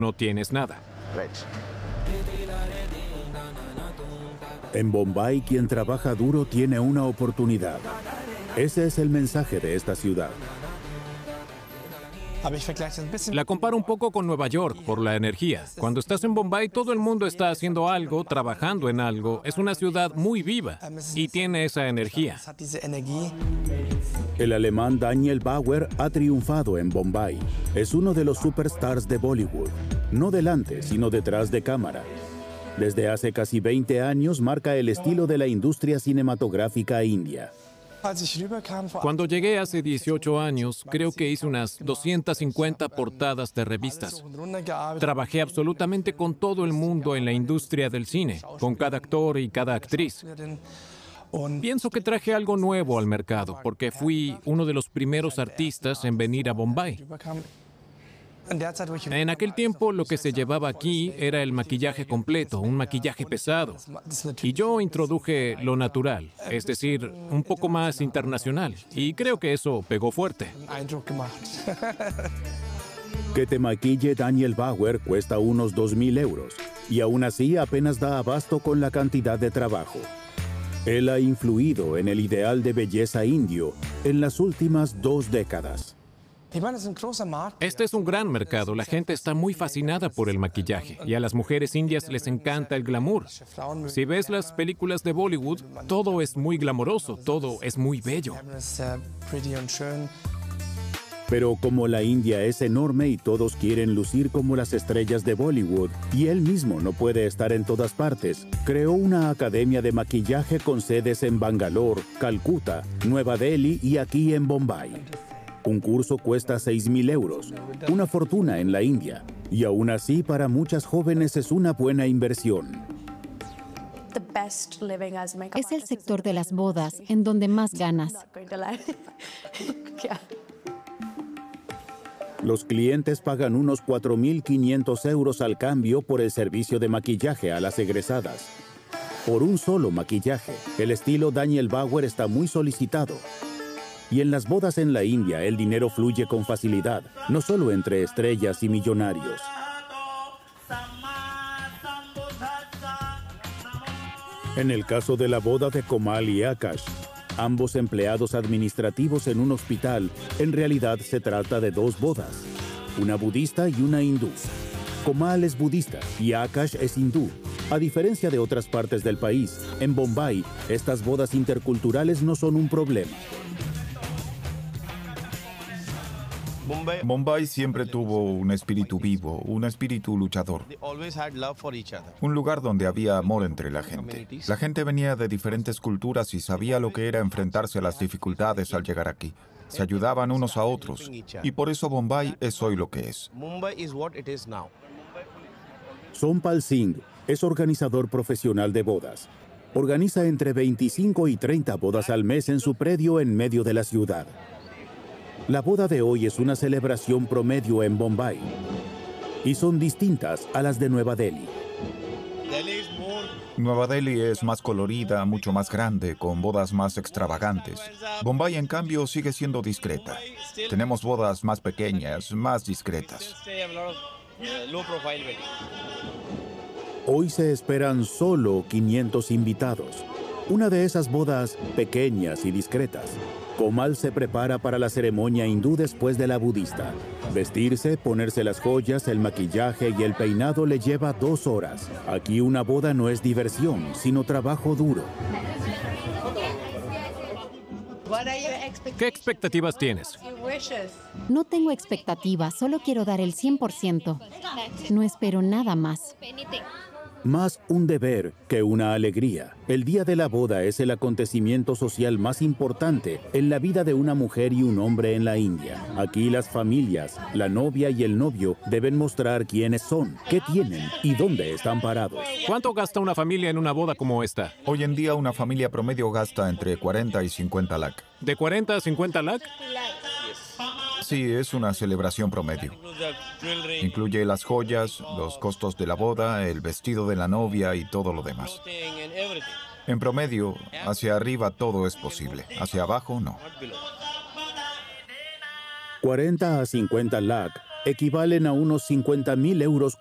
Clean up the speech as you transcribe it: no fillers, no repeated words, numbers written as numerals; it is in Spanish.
no tienes nada. En Bombay, quien trabaja duro tiene una oportunidad. Ese es el mensaje de esta ciudad. La comparo un poco con Nueva York por la energía. Cuando estás en Bombay, todo el mundo está haciendo algo, trabajando en algo. Es una ciudad muy viva y tiene esa energía. El alemán Daniel Bauer ha triunfado en Bombay. Es uno de los superstars de Bollywood. No delante, sino detrás de cámara. Desde hace casi 20 años marca el estilo de la industria cinematográfica india. Cuando llegué hace 18 años, creo que hice unas 250 portadas de revistas. Trabajé absolutamente con todo el mundo en la industria del cine, con cada actor y cada actriz. Pienso que traje algo nuevo al mercado, porque fui uno de los primeros artistas en venir a Bombay. En aquel tiempo lo que se llevaba aquí era el maquillaje completo, un maquillaje pesado. Y yo introduje lo natural, es decir, un poco más internacional. Y creo que eso pegó fuerte. Que te maquille Daniel Bauer cuesta unos 2.000 euros. Y aún así apenas da abasto con la cantidad de trabajo. Él ha influido en el ideal de belleza indio en las últimas 2 décadas. Este es un gran mercado. La gente está muy fascinada por el maquillaje y a las mujeres indias les encanta el glamour. Si ves las películas de Bollywood, todo es muy glamoroso, todo es muy bello. Pero como la India es enorme y todos quieren lucir como las estrellas de Bollywood, y él mismo no puede estar en todas partes, creó una academia de maquillaje con sedes en Bangalore, Calcuta, Nueva Delhi y aquí en Bombay. Un curso cuesta 6.000 euros, una fortuna en la India, y aún así para muchas jóvenes es una buena inversión. Es el sector de las bodas en donde más ganas. Los clientes pagan unos 4.500 euros al cambio por el servicio de maquillaje a las egresadas. Por un solo maquillaje, el estilo Daniel Bauer está muy solicitado. Y en las bodas en la India, el dinero fluye con facilidad, no solo entre estrellas y millonarios. En el caso de la boda de Komal y Akash, ambos empleados administrativos en un hospital, en realidad se trata de 2 bodas, una budista y una hindú. Komal es budista y Akash es hindú. A diferencia de otras partes del país, en Bombay, estas bodas interculturales no son un problema. Bombay siempre tuvo un espíritu vivo, un espíritu luchador. Un lugar donde había amor entre la gente. La gente venía de diferentes culturas y sabía lo que era enfrentarse a las dificultades al llegar aquí. Se ayudaban unos a otros. Y por eso Bombay es hoy lo que es. Sompal Singh es organizador profesional de bodas. Organiza entre 25 y 30 bodas al mes en su predio en medio de la ciudad. La boda de hoy es una celebración promedio en Bombay y son distintas a las de Nueva Delhi. Nueva Delhi es más colorida, mucho más grande, con bodas más extravagantes. Bombay, en cambio, sigue siendo discreta. Tenemos bodas más pequeñas, más discretas. Hoy se esperan solo 500 invitados. Una de esas bodas pequeñas y discretas. Komal se prepara para la ceremonia hindú después de la budista. Vestirse, ponerse las joyas, el maquillaje y el peinado le lleva 2 horas. Aquí una boda no es diversión, sino trabajo duro. ¿Qué expectativas tienes? No tengo expectativas, solo quiero dar el 100%. No espero nada más. Más un deber que una alegría. El día de la boda es el acontecimiento social más importante en la vida de una mujer y un hombre en la India. Aquí las familias, la novia y el novio deben mostrar quiénes son, qué tienen y dónde están parados. ¿Cuánto gasta una familia en una boda como esta? Hoy en día una familia promedio gasta entre 40 y 50 lakh. ¿De 40 a 50 lakh? Sí, es una celebración promedio. Incluye las joyas, los costos de la boda, el vestido de la novia y todo lo demás. En promedio, hacia arriba todo es posible, hacia abajo no. 40 a 50 lakh equivalen a unos 50.000 euros